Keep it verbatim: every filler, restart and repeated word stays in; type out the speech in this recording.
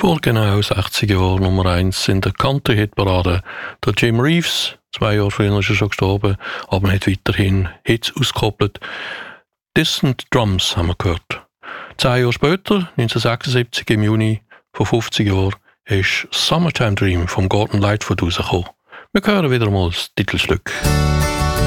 Vor genau sechzig Jahren Nummer eins in der Country-Hitparade. Der Jim Reeves, zwei Jahre früher ist er schon gestorben, aber man hat weiterhin Hits ausgekoppelt. Distant Drums haben wir gehört. Zehn Jahre später, neunzehnhundertsechsundsiebzig, im Juni vor fünfzig Jahren, ist Summertime Dream vom Gordon Lightfoot rausgekommen. Wir hören wieder mal das Titelstück.